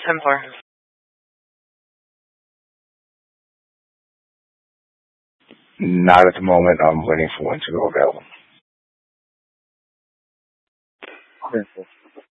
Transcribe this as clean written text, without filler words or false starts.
10-4. Not at the moment. I'm waiting for one to go available. 10-4.